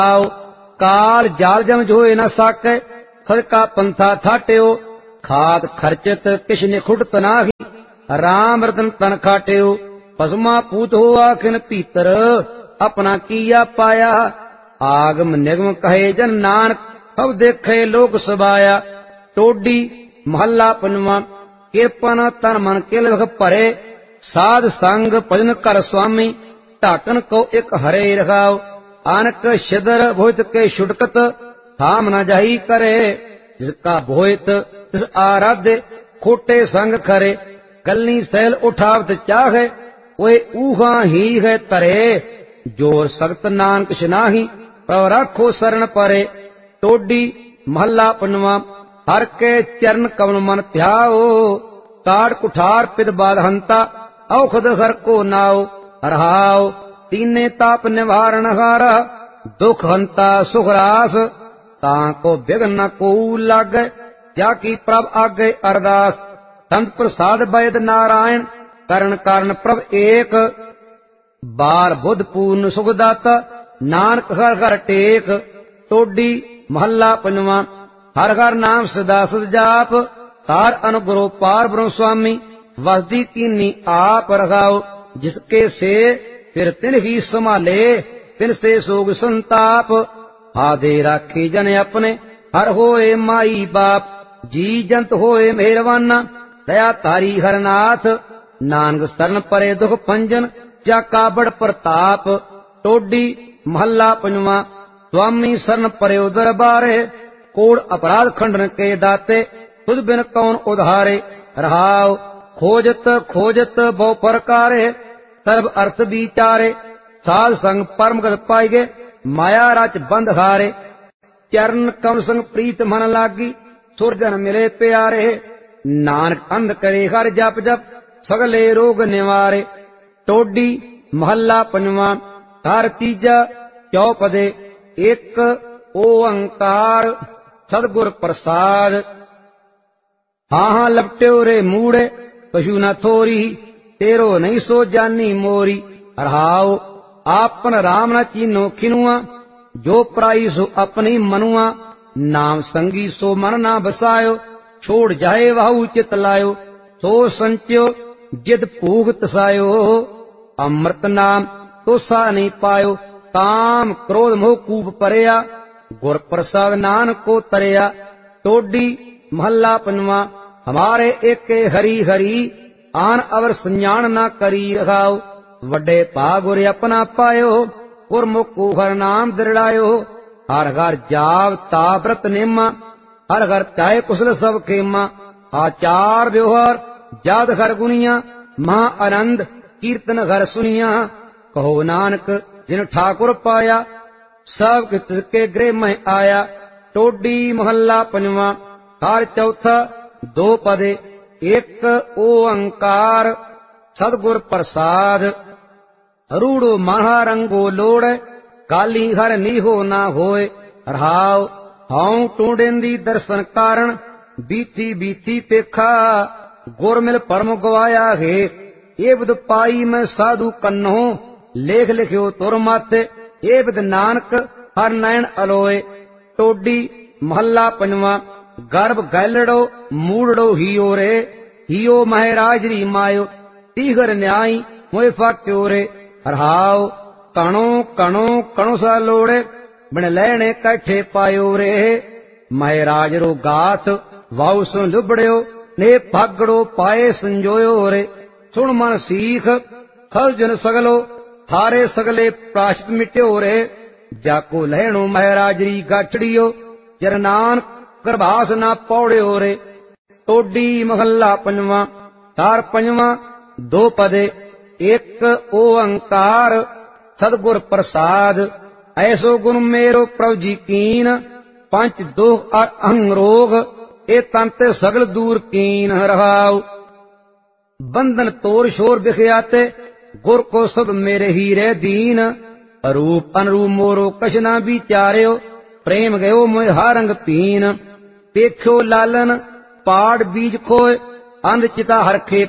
आओ काल जाल जम जोए न साकै सदका पंथा थाट्यो खाद खर्चित किश निखुट तनाही राम रतन तन खाट्यो पसमा पूत हो आखिन भीतर अपना किया पाया आगम निगम कहे जन नानक अब देखे लोक सबाया टोडी महला पंजवा किरपन तन मन किल भरे साध संग भजन कर स्वामी ढाकन को एक हरे रखाओ आनक शिदर भोहित के छुटकत थाम न जाही करे जिसका भोहित तिस आराध्य खोटे संग खरे गलनी सैल उठावत चाहे ओए ऊहा ही है तरे जोर सख्त नानक शनाही पर राखो शरण परे टोडी महला पंजवा हर के चरण कवन मन ध्याओ काट कुठार पिद बाल हंता औखद हर को नाओ रहाओ तीने ताप निवारण हारा दुख हंता सुखरास ताको विघ्न न को लागे जाकी प्रभ आगे अरदास संत प्रसाद वैद नारायण करण कारण प्रभ एक बार बुध पूर्ण सुखदाता नानक हर घर टेक टोडी महला पंजवा हर हर नाम सदा सद जाप तार अनुग्रह पार ब्रह्म स्वामी वसदी कीनी आप रखाओ जिसके से फिर तिन ही संभाले तिन से सोग संताप आधे राखी जन अपने हर होए माई बाप जी जंत होए मेहरवाना दया तारी हरनाथ नानक शरण परे दुख पंजन जा काबड़ प्रताप टोडी महला पंजवा स्वामी शरण परे दरबारे कोड़ अपराध खंडन के दाते तुझ बिन कौन उधारे रहाओ खोजत खोजत बहु प्रकारे सर्व अर्थ विचारे साध संग परम गत पाइगे माया रच बंध हारे चरण कम संग प्रीत मन लागी सुरजन मिले प्यारे नानक अंध करे हर जप जप सगले रोग निवारे टोडी महला पंजवा हर तीजा चौपदे एक ओंकार सदगुर प्रसाद हाँ लपट्यो रे मूड़े पशु न थोरी तेरो नहीं सो जानी मोरी रहाओ आपन राम न चीनो खिनुआ जो प्राई सो अपनी मनुआ नाम संगी सो मन ना बसायो छोड़ जाए वाहु चित लायो सो संच्यो जिद भूग तसायो अमृत नाम तो सा नहीं पायो काम क्रोध मोह कूप परया गुर प्रसाद नानक को तरया टोडी महला पंजवा हमारे एक हरी हरी आन अवर संजान ना करी रखाओ वड्डे भागुर अपना पायो गुरमुख को हर नाम दृढ़ायो हर घर जाव ताव्रत नेमा हर घर चाहे कुशल सब खेमा आचार व्यवहार जाद घर गुनिया महा आनंद कीर्तन घर सुनिया कहो नानक जिन ठाकुर पाया सब किसके गृह में आया टोडी महला पंजवा हर चौथा दो पदे एक ओंकार सदगुर प्रसाद रूड़ो महारंगो लोड़ काली हर नीहो ना होए रहाओ हाउ टूडेंदी दर्शन कारण बीती बीती पेखा गुरमिल परम गवाया है ये बुध पाई मैं साधु कन्नो लेख लिखियो तुर माथे ये बुध नानक हर नयन अलोए टोडी महला पंजवा गर्भ गैलड़ो मूड़ो हियो रे हियो महराज री मायो तीगर न्याई मोए फाट्यो रे रहाओ कणो कणो कणो सा लोड़े बिन लैने कैठे पायो रे महराज रो गाथ वाउ सो लुबड़ो ने फागड़ो पाए संजोयो रे सुन मन सीख सब जन सगलो थारे सगले प्राश्चित मिट्यो रे जाको लहणो महराजरी गाठड़ियो जरनान गर्भास ना पौड़्यो रे टोडी महला पंजवा तार पंजवा दो पदे एक ओंकार सदगुर प्रसाद ऐसो गुण मेरो प्रभु जी कीन पंच दोख और अहंग रोग ए तंते सगल दूर कीन रहाओ बंधन तोर शोर बिखयाते गुर को सब मेरे हीरे दीन अरूप अनुरूप मोरो कशना विचार्यो प्रेम गयो मोय हारंग पीन देखो लालन पाड़ बीज खोए अंध चिता हरखे